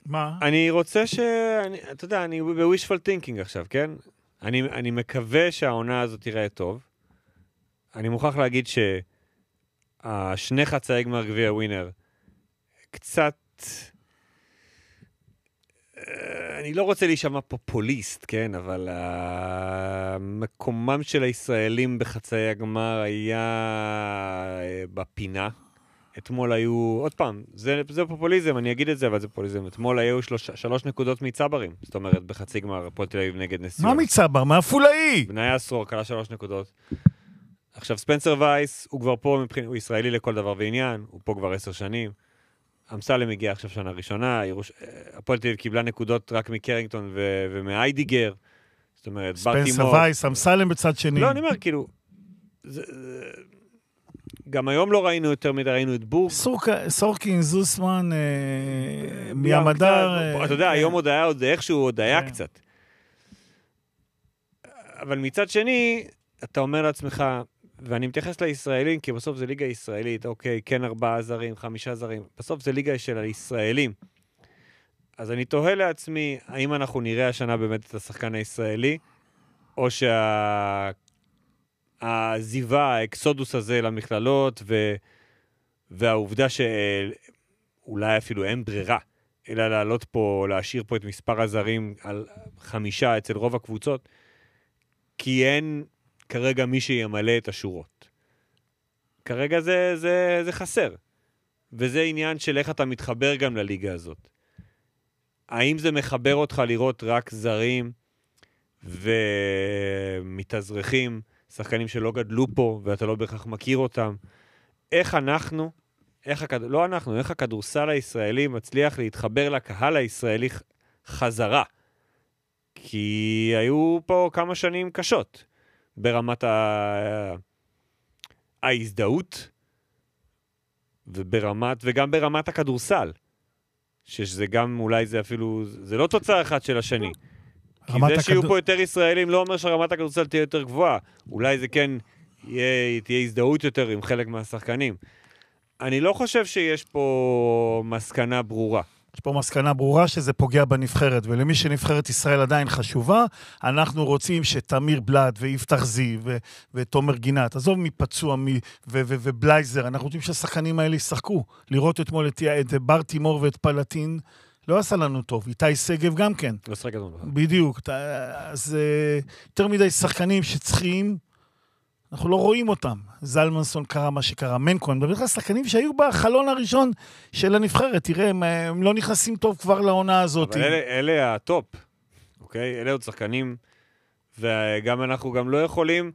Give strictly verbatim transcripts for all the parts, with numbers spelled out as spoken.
מה? אני רוצה ש... אני, אתה יודע, אני ב-wishful thinking עכשיו, כן? אני, אני מקווה שהעונה הזאת תראה טוב. אני מוכרח להגיד שהשני חצאי גמר גביע ווינר קצת... אני לא רוצה להישמע פופוליסט, כן? אבל מקומם של הישראלים בחצאי הגמר היה בפינה. אתמול היו, עוד פעם, זה, זה פופוליזם, אני אגיד את זה, אבל זה פופוליזם. אתמול היו שלוש, שלוש נקודות מצברים. זאת אומרת, בחצי גמר, הפועל תל אביב נגד נס ציונה. מה מצבר? מה פולאי? בניה עשור, קלה שלוש נקודות. עכשיו, ספנסר וייס, הוא כבר פה, מבחין, הוא ישראלי לכל דבר ועניין, הוא פה כבר עשר שנים. אמסלם הגיע עכשיו שנה ראשונה, ירוש... הפועל תל אביב קיבלה נקודות רק מקרינגטון ו... ומאיידיגר. זאת אומרת, ספנסר וייס, אמסלם בצד שני. לא, אני אומר, כאילו, זה... גם היום לא ראינו יותר מדי, ראינו את בורג. סורקין, זוסמן, מימדר. אתה יודע, היום עוד היה, עוד איכשהו עוד היה קצת. אבל מצד שני, אתה אומר לעצמך, ואני מתייחס לישראלים, כי בסוף זה ליגה ישראלית, אוקיי, כן ארבעה זרים, חמישה זרים, בסוף זה ליגה של הישראלים. אז אני תוהה לעצמי, האם אנחנו נראה השנה באמת את השחקן הישראלי, או שה... הזיבה, האקסודוס הזה למכללות, ו... והעובדה שאולי אפילו אין ברירה, אלא לעלות פה, להשאיר פה את מספר הזרים על חמישה אצל רוב הקבוצות, כי אין כרגע מי שימלא את השורות. כרגע זה, זה, זה חסר. וזה עניין של איך אתה מתחבר גם לליגה הזאת. האם זה מחבר אותך לראות רק זרים ומתאזרחים, שחקנים שלא גדלו פה, ואתה לא בהכרח מכיר אותם. איך אנחנו, איך הכד... לא אנחנו, איך הכדורסל הישראלי מצליח להתחבר לקהל הישראלי חזרה. כי היו פה כמה שנים קשות, ברמת ה... ההזדהות, וברמת, וגם ברמת הכדורסל. שזה גם, אולי זה אפילו, זה לא תוצאה אחת של השני. כי זה הכדור... שיהיו פה יותר ישראלים לא אומר שרמת הכדורסל תהיה יותר גבוהה. אולי זה כן יהיה, תהיה הזדהות יותר עם חלק מהשחקנים. אני לא חושב שיש פה מסקנה ברורה. יש פה מסקנה ברורה שזה פוגע בנבחרת, ולמי שנבחרת ישראל עדיין חשובה, אנחנו רוצים שתמיר בלאט ויפתח זיו ו- ותומר גינת, עזוב מפצוע מ- ו- ו- ובלייזר, אנחנו רוצים שהשחקנים האלה ישחקו. לראות אתמול את, את בר תימור ואת פלטין, לא עשה לנו טוב. איתי סגב גם כן. לא שחק לנו. בדיוק. אז יותר מדי שחקנים שצריכים, אנחנו לא רואים אותם. זלמנסון קרה מה שקרה, מנקו, אני מדבר לך שחקנים שהיו בחלון הראשון של הנבחרת, תראה, הם, הם לא נכנסים טוב כבר לעונה הזאת. אבל אלה, אלה הטופ, אוקיי? אלה עוד שחקנים, וגם אנחנו גם לא יכולים,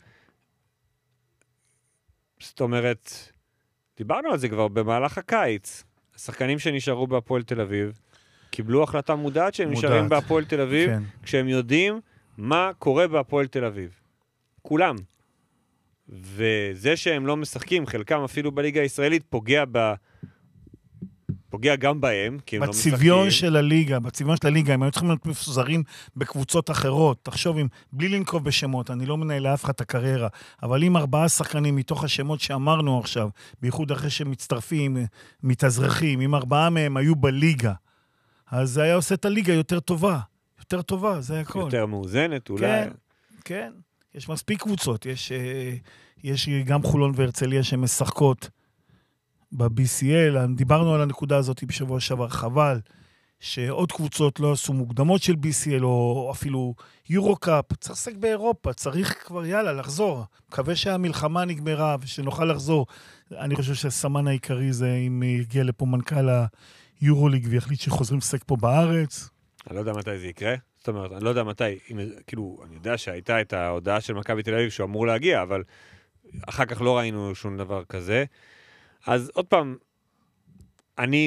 זאת אומרת, דיברנו על זה כבר במהלך הקיץ, השחקנים שנשארו בהפועל תל אביב, קיבלו החלטה מודעת שהם מודעת. נשארים בהפועל תל אביב, כן. כשהם יודעים מה קורה בהפועל תל אביב. כולם. וזה שהם לא משחקים, חלקם אפילו בליגה הישראלית, פוגע ב... פוגע גם בהם, כי הם לא משחקים. בצביון של הליגה, בצביון של הליגה, הם היו צריכים להיות מפוזרים בקבוצות אחרות. תחשוב, אם, בלי לנקוב בשמות, אני לא מנהל לאף אחד את הקריירה, אבל אם ארבעה שחקנים מתוך השמות שאמרנו עכשיו, בייחוד אחרי שמצטרפים, מתאזרחים, אם ארבעה מהם היו בליגה, אז זה היה עושה את הליגה יותר טובה. יותר טובה, זה הכל. יותר מאוזנת, אולי. כן, כן. יש מספיק קבוצות, יש, יש גם חולון והרצליה שמשחקות ב-בי סי אל, דיברנו על הנקודה הזאת בשבוע שעבר, חבל שעוד קבוצות לא עשו מוקדמות של בי סי אל או אפילו יורו-קאפ, צריך לשחק באירופה, צריך כבר יאללה לחזור, מקווה שהמלחמה נגמרה ושנוכל לחזור. אני חושב שהסמן העיקרי זה אם יגיע לפה מנכ"ל היורו-ליג ויחליט שחוזרים לשחק פה בארץ. אני לא יודע מתי זה יקרה. זאת אומרת, אני לא יודע מתי, אם, כאילו, אני יודע שהייתה את ההודעה של מכבי תל אביב שהוא אמור להגיע, אבל אחר כך לא ראינו שום דבר כזה. אז עוד פעם, אני,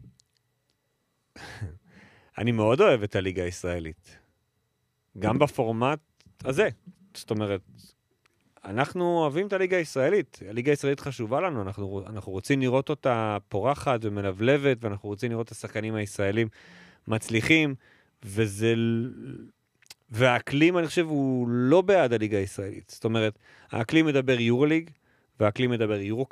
אני מאוד אוהב את הליגה הישראלית. גם בפורמט הזה. זאת אומרת, אנחנו אוהבים את הליגה הישראלית. הליגה הישראלית חשובה לנו. אנחנו, אנחנו רוצים לראות אותה פורחת ומלבלבת, ואנחנו רוצים לראות את השחקנים הישראלים מצליחים, וזה... והאקלים, אני חושב, הוא לא בעד הליגה הישראלית. זאת אומרת, האקלים מדבר יורוליג, והאקלים מדבר יורו